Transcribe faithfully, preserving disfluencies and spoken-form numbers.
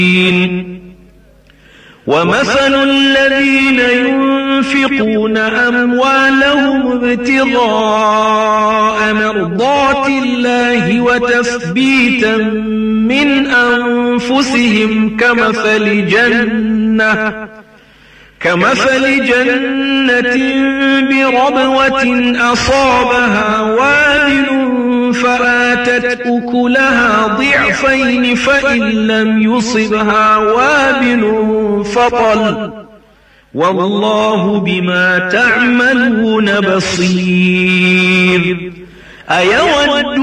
ومثل الذين ينفقون أموالهم ابتغاء مرضات الله وتثبيتا من أنفسهم كمثل جنة كمثل جنة بربوة أصابها وابل فآتت أكلها ضعفين فإن لم يصبها وابل فطل والله بما تعملون بصير. أيود